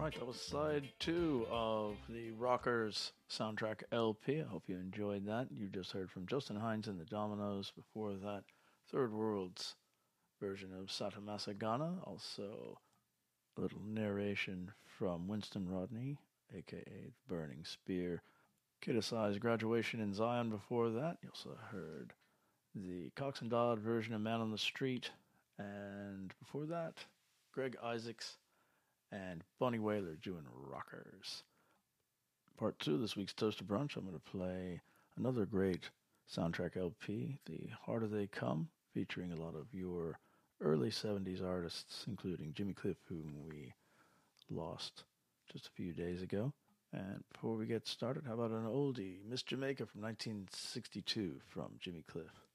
Right, that was side two of the Rockers soundtrack LP. I hope you enjoyed that. You just heard from Justin Hines and the Dominoes. Before that, Third World's version of Satamasa Gana. Also, a little narration from Winston Rodney, aka The Burning Spear. Kid Asai's Graduation in Zion before that. You also heard the Cox and Dodd version of Man on the Street. And before that, Greg Isaacs and Bunny Wailer doing Rockers. Part two of this week's Toaster Brunch, I'm going to play another great soundtrack LP, The Harder They Come, featuring a lot of your early 70s artists, including Jimmy Cliff, whom we lost just a few days ago. And before we get started, how about an oldie, Miss Jamaica from 1962 from Jimmy Cliff.